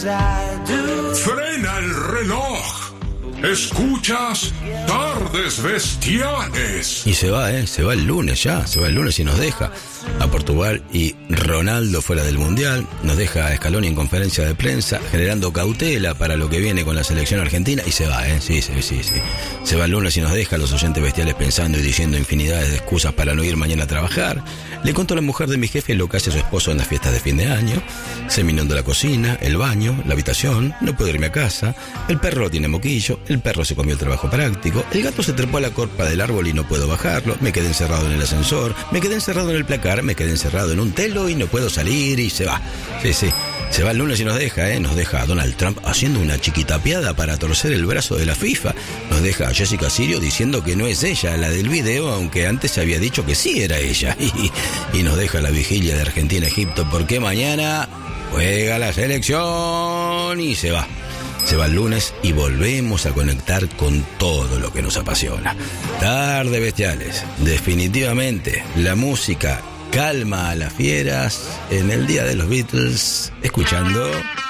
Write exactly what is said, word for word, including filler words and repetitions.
Frena el reloj. Escuchas Tardes Bestiales. Y se va, ¿eh? Se va el lunes ya, se va el lunes y nos deja a Portugal y Ronaldo fuera del Mundial, nos deja a Scaloni en conferencia de prensa, generando cautela para lo que viene con la selección argentina y se va, ¿eh? Sí, sí, sí, sí. Se va el lunes y nos deja a los oyentes bestiales pensando y diciendo infinidades de excusas para no ir mañana a trabajar. Le contó a la mujer de mi jefe lo que hace su esposo en las fiestas de fin de año. Se me inundó la cocina, el baño, la habitación, no puedo irme a casa, el perro tiene moquillo, el perro se comió el trabajo práctico, el gato se trepó a la corpa del árbol y no puedo bajarlo, me quedé encerrado en el ascensor, me quedé encerrado en el placar, me quedé encerrado en un telo y no puedo salir y se va. Sí, sí, se va el lunes y nos deja, ¿eh? Nos deja a Donald Trump haciendo una chiquitapiada para torcer el brazo de la FIFA. Nos deja a Jessica Sirio diciendo que no es ella la del video, aunque antes se había dicho que sí era ella. Y, y nos deja la vigilia de Argentina-Egipto porque mañana juega la selección y se va. Se va el lunes y volvemos a conectar con todo lo que nos apasiona. Tarde Bestiales, definitivamente la música calma a las fieras en el día de los Beatles, escuchando